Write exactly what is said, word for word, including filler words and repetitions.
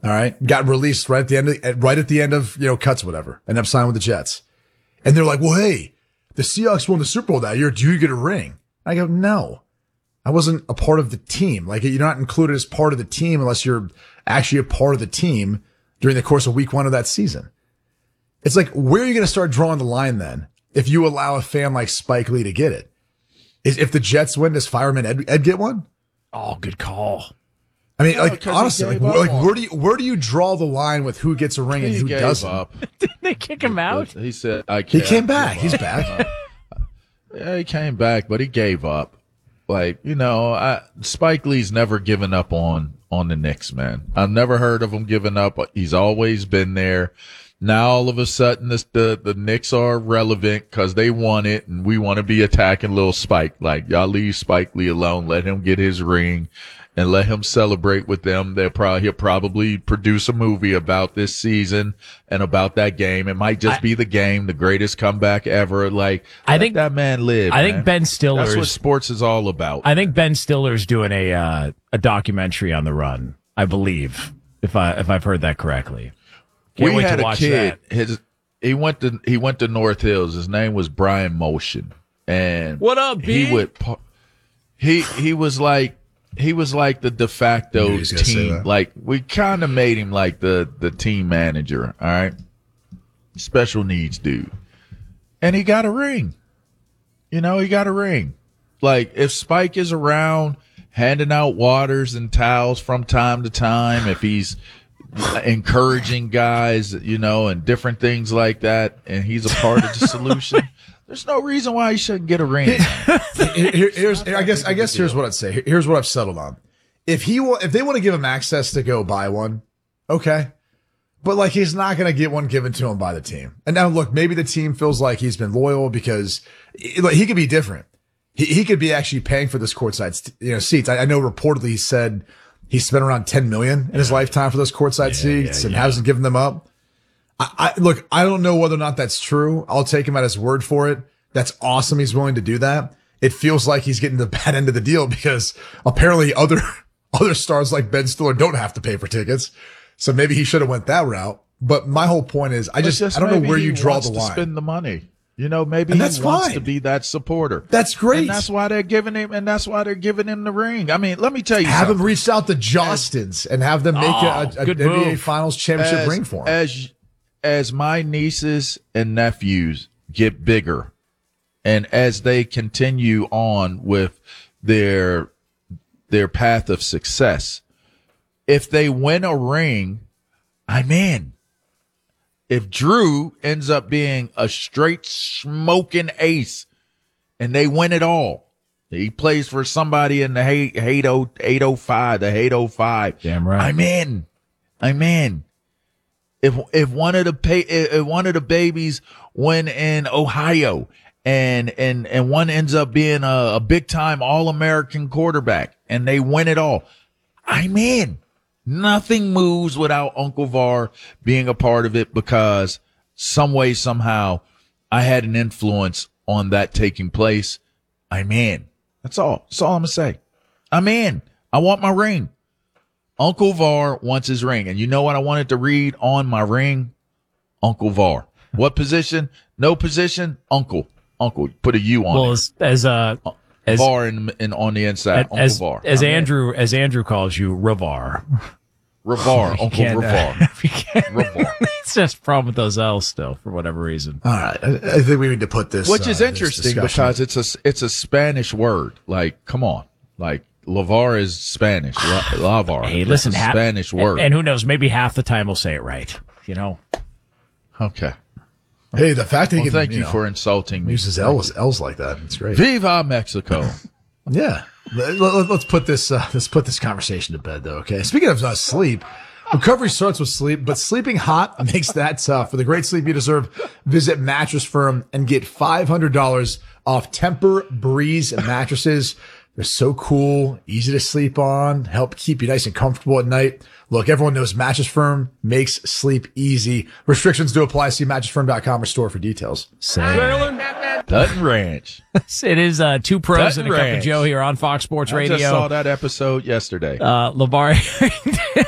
All right. Got released right at the end of, right at the end of, you know, cuts, whatever. Ended up signing with the Jets. And they're like, well, hey, the Seahawks won the Super Bowl that year. Do you get a ring? I go, no, I wasn't a part of the team. Like, you're not included as part of the team unless you're actually a part of the team during the course of week one of that season. It's like, where are you going to start drawing the line then if you allow a fan like Spike Lee to get it? Is if the Jets win, does Fireman Ed, Ed get one? Oh, good call. I mean, No, like, honestly, like, like where do you where do you draw the line with who gets a ring and He who gave doesn't? up. Didn't they kick him out? He said, "I He can't." came back. He's back. Yeah, he came back, but he gave up. Like, you know, I, Spike Lee's never given up on on the Knicks, man. I've never heard of him giving up. He's always been there. Now all of a sudden, this, the the Knicks are relevant because they won it, and we want to be attacking little Spike. Like, y'all leave Spike Lee alone. Let him get his ring, and let him celebrate with them. They'll probably he'll probably produce a movie about this season and about that game. It might just I, be the game, the greatest comeback ever. Like, I let think that man live. I man. think Ben Stiller's. That's what sports is all about. I think Ben Stiller's doing a uh, a documentary on the run. I believe, if I if I've heard that correctly. Can't we wait had to a watch kid. that. His he went to he went to North Hills. His name was Brian Motion, and What up, B? he would he he was like he was like the de facto Knew he was gonna say team. that. Like, we kind of made him like the the team manager. All right, special needs dude, and he got a ring. You know, he got a ring. Like, if Spike is around handing out waters and towels from time to time, if he's encouraging guys, you know, and different things like that, and he's a part of the solution, there's no reason why he shouldn't get a ring. Here- here's, I guess, I guess here's what I'd say. Here's what I've settled on. If he will, if they want to give him access to go buy one, okay. But like, he's not going to get one given to him by the team. And now look, maybe the team feels like he's been loyal because like, he could be different. He, he could be actually paying for this courtside, you know, seats. I, I know reportedly he said he spent around ten million in his lifetime for those courtside Yeah, seats yeah, and yeah. hasn't given them up. I, I look, I don't know whether or not that's true. I'll take him at his word for it. That's awesome. He's willing to do that. It feels like he's getting the bad end of the deal because apparently other, other stars like Ben Stiller don't have to pay for tickets. So maybe he should have went that route. But my whole point is, I just, But I don't know maybe where he you draw wants the to line. spend the money. You know, maybe And he that's wants fine. to be that supporter. That's great. And that's why they're giving him, and that's why they're giving him the ring. I mean, let me tell you Have something. him reach out to Jostins and have them make Oh, a, a, a good N B A move. Finals championship as, ring for him. As, as my nieces and nephews get bigger, and as they continue on with their their path of success, if they win a ring, I'm in. If Drew ends up being a straight smoking ace and they win it all, he plays for somebody in the eight oh five, the eight oh five. Damn right. I'm in. I'm in. If if one of the pay, if one of the babies win in Ohio and and and one ends up being a, a big time All American quarterback and they win it all, I'm in. Nothing moves without Uncle Var being a part of it because some way, somehow, I had an influence on that taking place. I'm in. That's all. That's all I'm going to say. I'm in. I want my ring. Uncle Var wants his ring. And you know what I wanted to read on my ring? Uncle Var. What position? No position? Uncle. Uncle. Put a U on Well, it. as as uh as Var in, in, on the inside. Uncle as, Var. as I'm in. Andrew as Andrew calls you, Ravar. Ravar. You Uncle can't, uh, Ravar. you can't- Ravar. It's just a problem with those L's still for whatever reason. All right. I, I think we need to put this. Which uh, is this interesting discussion- because it's a it's a Spanish word. Like, come on, like Lavar is Spanish. La, Lavar. Hey, It's listen, a half- Spanish and- word. and who knows? Maybe half the time we'll say it right. You know. Okay. Hey, the fact that he Well, can, thank you know, for insulting me. uses L's, L's like that. It's great. Viva Mexico. Yeah. Let, let, let's put this, uh, let's put this conversation to bed though. Okay. Speaking of uh, sleep, recovery starts with sleep, but sleeping hot makes that tough. For the great sleep you deserve, visit Mattress Firm and get five hundred dollars off Temper Breeze mattresses. They're so cool, easy to sleep on, help keep you nice and comfortable at night. Look, everyone knows Mattress Firm makes sleep easy. Restrictions do apply. See mattress firm dot com or store for details. Dutton Ranch. It is uh, two pros Dutton and a cup of Ranch. Joe here on Fox Sports I Radio. just saw that episode yesterday. Uh, LeVar